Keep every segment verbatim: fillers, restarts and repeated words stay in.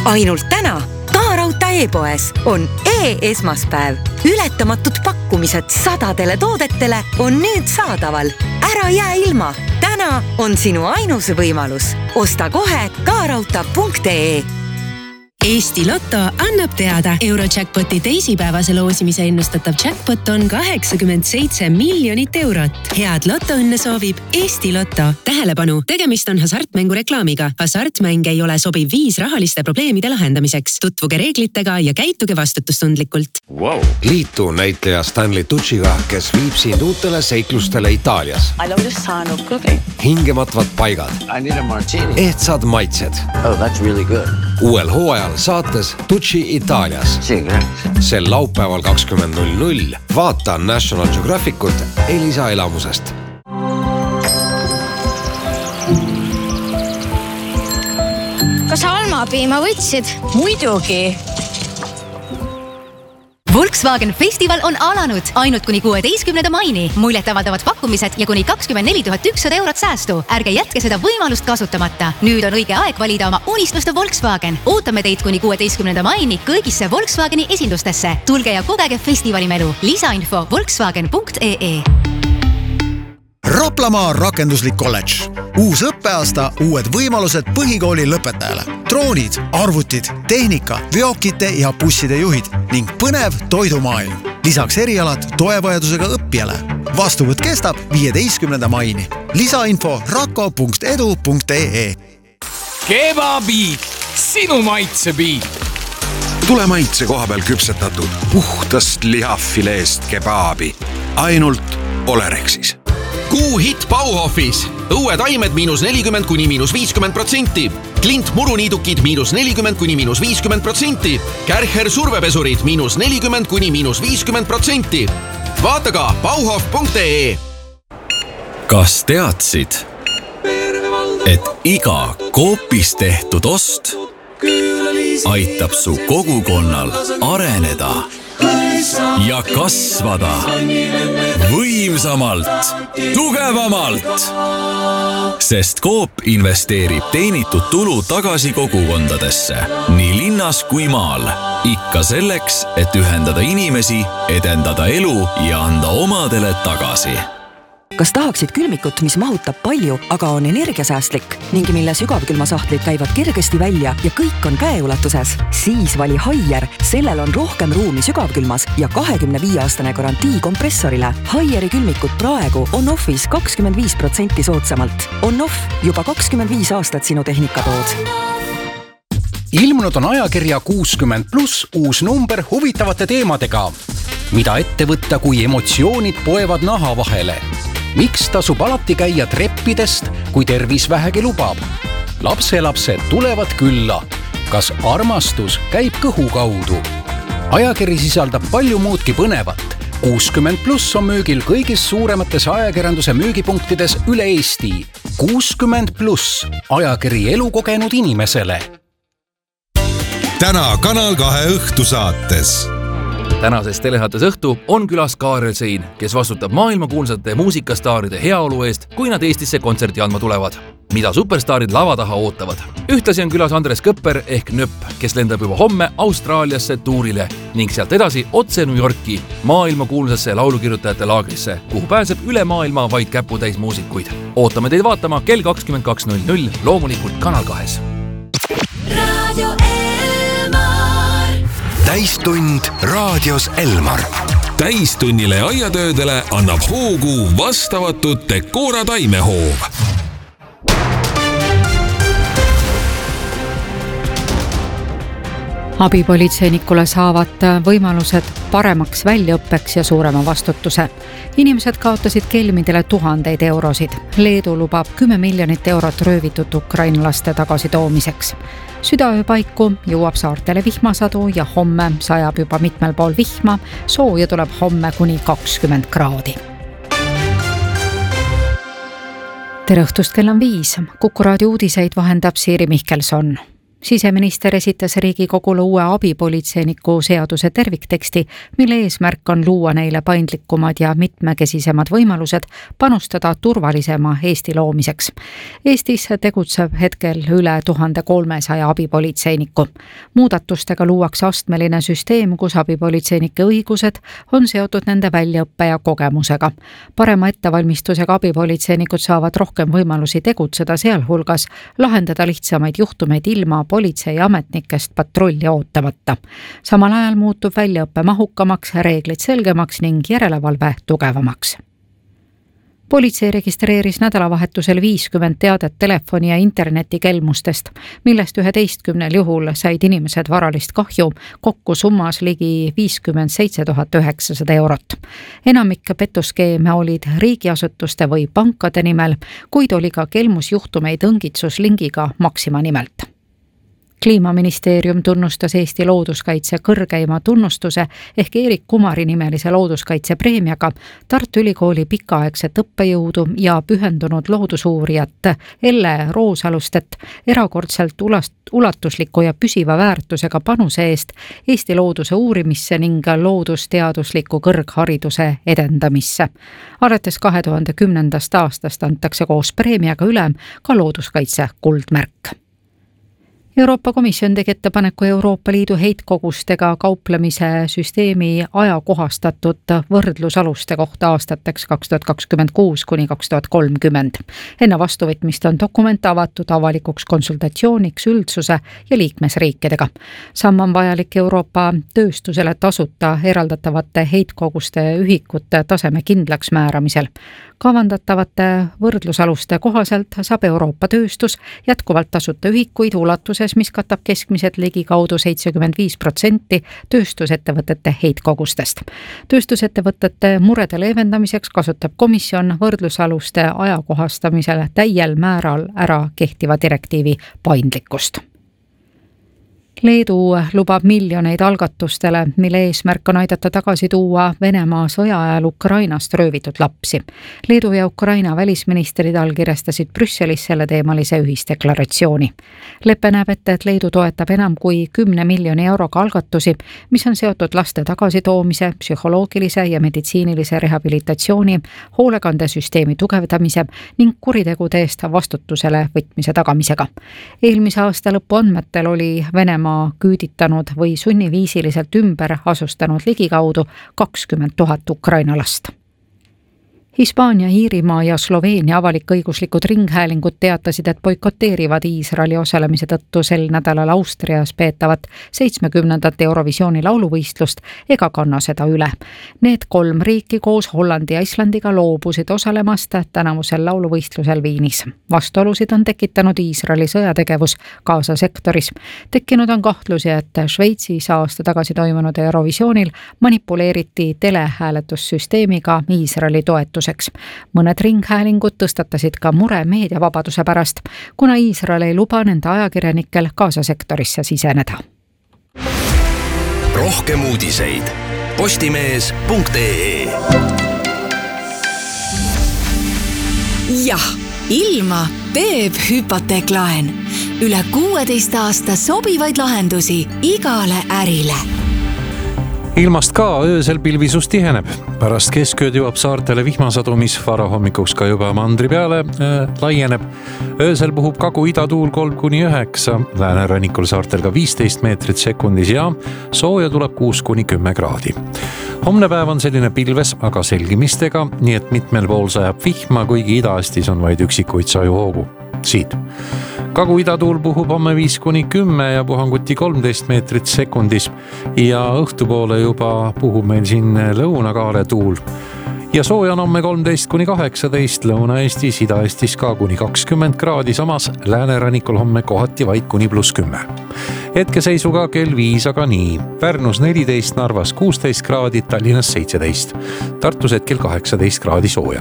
Ainult täna Kaarauta e-poes on e-esmaspäev. Ületamatud pakkumised sadadele toodetele on nüüd saadaval. Ära jää ilma. Täna on sinu ainus võimalus. Osta kohe kaarauta punkt ee. Eesti Lotto annab teada. Eurojackpoti teisipäevase loosimise ennustatav jackpot on kaheksakümmend seitse miljonit eurot. Head lotoõnne soovib Eesti Lotto. Tähelepanu, tegemist on hasartmängu reklaamiga. Hasartmäng ei ole sobiv viis rahaliste probleemide lahendamiseks. Tutvuge reeglitega ja käituge vastutustundlikult. Wow. Liitu näitleja Stanley Tucciga, kes viib sind uutele seiklustele Itaalias. I love the sound of cooking. Hingematvad paigad. I need a martini. Ehtsad maitsed. Oh, that's really good. Uuel hooajal saates Tucci Itaalias. Sel laupäeval kakskümmend null null vaata National Geographicut Elisa elamusest. Kas almapiima võtsid? Muidugi. Volkswagen Festival on alanud ainult kuni kuueteistkümnenda maini. Muljet avaldavad pakkumised ja kuni kakskümmend neli tuhat ükssada eurot säästu. Ärge jätke seda võimalust kasutamata. Nüüd on õige aeg valida oma unistuste Volkswagen. Ootame teid kuni kuueteistkümnenda maini kõigisse Volkswageni esindustesse. Tulge ja kogege festivali melu. Lisainfo volkswagen punkt ee. Raplamaa rakenduslik kolledž. Uus õppeaasta, uued võimalused põhikooli lõpetajale. Droonid, arvutid, tehnika, veokite ja busside juhid ning põnev toidumaailm. Lisaks erialad toevajadusega õppijale. Vastuvõtt kestab viieteistkümnenda maini. Lisainfo rako punkt edu punkt ee. Kebabiit, sinu maitsebiit. Tule maitse koha peal küpsetatud puhtast lihafileest kebaabi. Ainult Olerexis. Kuu hit Bauhofis. Õue taimed miinus nelikümmend kuni miinus viiskümmend protsenti. Klint muruniidukid miinus nelikümmend kuni miinus viiskümmend protsenti. Kärcher survepesurid miinus nelikümmend kuni miinus viiskümmend protsenti. Vaata ka bauhof punkt ee. Kas teadsid, et iga Coopis tehtud ost aitab su kogukonnal areneda ja kasvada võimsamalt, tugevamalt? Sest Coop investeerib teenitud tulu tagasi kogukondadesse, nii linnas kui maal. Ikka selleks, et ühendada inimesi, edendada elu ja anda omadele tagasi. Kas tahaksid külmikut, mis mahutab palju, aga on energiasäästlik ning mille sügavkülmasahtlid käivad kergesti välja ja kõik on käeulatuses? Siis vali Haier. Sellel on rohkem ruumi sügavkülmas ja kahekümne viie aastane garantii kompressorile. Haieri külmikut praegu on offis kakskümmend viis protsenti soodsamalt. On off juba kakskümmend viis aastat sinu tehnikatood. Ilmunud on ajakirja kuuskümmend pluss uus number huvitavate teemadega. Mida ette võtta, kui emotsioonid poevad naha vahele? Miks tasub alati käia treppidest, kui tervis vähegi lubab? Lapselapsed tulevad külla. Kas armastus käib kõhu kaudu? Ajakiri sisaldab palju muudki põnevat. kuuskümmend pluss on müügil kõigis suuremates ajakirjanduse müügipunktides üle Eesti. kuuskümmend pluss ajakiri elukogenud inimesele. Täna Kanal kahe õhtusaates. Tänases telesaates õhtu on külas Kaarel Sein, kes vastutab maailmakuulsate muusikastaaride heaolu eest, kui nad Eestisse kontserti andma tulevad. Mida superstaarid lava taha ootavad. Ühtlasi on külas Andres Kõpper ehk Nöpp, kes lendab juba homme Austraaliasse tuurile ning sealt edasi otse New Yorki maailmakuulsasse laulukirjutajate laagrisse, kuhu pääseb üle maailma vaid käputäis muusikuid. Ootame teid vaatama kell kakskümmend kaks null null loomulikult Kanal kahes. Radio Elmar. Täistund raadios Elmar. Täistunnile aiatöödele annab hoogu vastavatud Decora taimehoov. Abipolitseinikule saavad võimalused paremaks väljaõppeks ja suurema vastutuse. Inimesed kaotasid kelmidele tuhandeid eurosid. Leedu lubab kümme miljonit eurot röövitud ukrainlaste tagasitoomiseks. Südaöö paiku jõuab saartele vihmasadu ja homme sajab juba mitmel pool vihma. Sooja tuleb homme kuni kakskümmend kraadi. Tere õhtust, kell on viis. Kuku raadio uudiseid vahendab Siiri Mihkelson. Siseminister esitas Riigikogule uue abipolitseiniku seaduse tervikteksti, mille eesmärk on luua neile paindlikumad ja mitmekesisemad võimalused panustada turvalisema Eesti loomiseks. Eestis tegutseb hetkel üle tuhande kolmesaja abipolitseiniku. Muudatustega luuakse astmeline süsteem, kus abipolitseinike õigused on seotud nende väljaõppe ja kogemusega. Parema ettevalmistusega abipolitseinikud saavad rohkem võimalusi tegutseda, sealhulgas lahendada lihtsamaid juhtumeid ilma politseiametnikest patrulli ootamata. Samal ajal muutub väljaõppe mahukamaks, reeglid selgemaks ning järelevalve tugevamaks. Politsei registreeris nädalavahetusel viiskümmend teadet telefoni- ja internetikelmustest, millest üheteistkümnel juhul said inimesed varalist kahju, kokku summas ligi viiskümmend seitse tuhat üheksasada eurot. Enamik petuskeeme olid riigiasutuste või pankade nimel, kuid oli ka kelmusjuhtumeid õngitsuslingiga Maxima nimelt. Kliimaministeerium tunnustas Eesti looduskaitse kõrgeima tunnustuse ehk Erik Kumari nimelise looduskaitse preemiaga Tartu Ülikooli pikaaegset õppejõudu ja pühendunud loodusuurijat Elle Roosalustet erakordselt ulatusliku ja püsiva väärtusega panuse eest Eesti looduse uurimisse ning loodusteadusliku kõrghariduse edendamisse. Alates kahe tuhande kümnendast aastast antakse koos preemiaga üle ka looduskaitse kuldmärk. Euroopa Komisjon tegi ettepaneku Euroopa Liidu heitkogustega kauplemise süsteemi ajakohastatud võrdlusaluste kohta aastateks kaks tuhat kakskümmend kuus kuni kaks tuhat kolmkümmend. Enne vastuvõtmist on dokument avatud avalikuks konsultatsiooniks üldsuse ja liikmesriikidega. Samm on vajalik Euroopa tööstusele tasuta eraldatavate heitkoguste ühikute taseme kindlaks määramisel. Kavandatavate võrdlusaluste kohaselt saab Euroopa tööstus jätkuvalt tasuta ühikuid ulatuses, mis katab keskmiselt ligi kaudu seitsekümmend viis protsenti tööstusettevõtete heitkogustest. Tööstusettevõtete murede leevendamiseks kasutab komisjon võrdlusaluste ajakohastamisel täiel määral ära kehtiva direktiivi paindlikkust. Leedu lubab miljoneid algatustele, mille eesmärk on aidata tagasi tuua Venemaa sõja ajal Ukrainast röövitud lapsi. Leedu ja Ukraina välisministrid allkirjastasid Brüsselis selle teemalise ühisdeklaratsiooni. Leppe näeb ette, et Leedu toetab enam kui kümne miljoni euroga algatusi, mis on seotud laste tagasitoomise, psühholoogilise ja meditsiinilise rehabilitatsiooni, hoolekandesüsteemi tugevdamise ning kuritegude eest vastutusele võtmise tagamisega. Eelmise aasta lõpu andmetel oli Venemaa küüditanud või sunniviisiliselt ümber asustanud ligikaudu kakskümmend tuhat Ukraina last. Hispaania, Iirimaa ja Sloveenia avalik-õiguslikud ringhäälingud teatasid, et boikoteerivad Iisraeli osalemise tõttu sel nädalal Austrias peetavat seitsmekümnendat Eurovisiooni lauluvõistlust ega kanna seda üle. Need kolm riiki koos Hollandi ja Islandiga loobusid osalemast tänavusel lauluvõistlusel Viinis. Vastuolusid on tekitanud Iisraeli sõjategevus Gaza sektoris. Tekkinud on kahtlusi, et Šveitsis aasta tagasi toimunud Eurovisioonil manipuleeriti telehääletussüsteemiga Iisraeli toetus. Mõned ringhäälingud tõstatasid ka mure meediavabaduse pärast, kuna Iisrael ei luba nende ajakirjanikel Gaza sektorisse siseneda. Rohkem uudiseid postimees punkt ee. Jah, ilma teeb hüpoteeklaen. Üle kuueteist aasta sobivaid lahendusi igale ärile. Ilmast ka öösel pilvisus tiheneb. Pärast keskööd jõuab saartele vihmasadu, mis varahommikuks ka juba mandri peale äh, laieneb. Öösel puhub Kagu-Ida tuul kolm kuni üheksa, läänerannikul saartel ka viisteist meetrit sekundis ja sooja tuleb kuus kuni kümme kraadi. Homne päev on selline pilves, aga selgimistega, nii et mitmel pool sajab vihma, kuigi Ida-Eestis on vaid üksikuid sajuhoogu. Siit. Kagu-Ida tuul puhub homme viis kuni kümme ja puhanguti kolmteist meetrit sekundis ja õhtupoole juba puhub meil siin lõunakaare tuul. Ja sooja on homme kolmteist kuni kaheksateist, Lõuna-Eestis, Ida-Eestis ka kuni kakskümmend kraadi, samas läänerannikul homme kohati vaid kuni pluss kümme. Hetkeseisuga kell viis aga nii. Pärnus neliteist, Narvas kuusteist kraadi, Tallinnas seitseteist. Tartus hetkel kaheksateist kraadi sooja.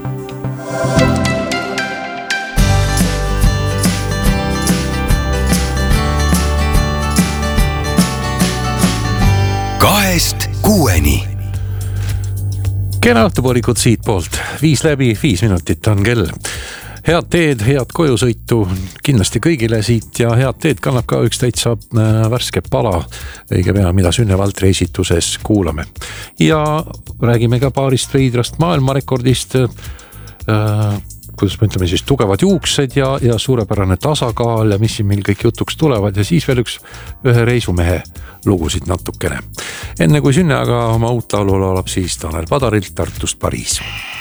Kahest kuueni. Kena õhtupoolikut siit poolt. Viis läbi, viis minutit on kell. head teed, head kojusõitu kindlasti kõigile siit ja head teed kannab ka üks täitsa värske pala õige pea, mida Sünne Valtri esituses kuulame. Ja räägime ka paarist veidrast maailmarekordist, kuidas me ütleme siis tugevad juuksed ja, ja suurepärane tasakaal ja mis siin meil kõik jutuks tulevad ja siis veel üks ühe reisumehe lugusid natukene. Enne kui Sünne aga oma uut laulu laulab, siis Tanel Padarilt Tartust Pariis.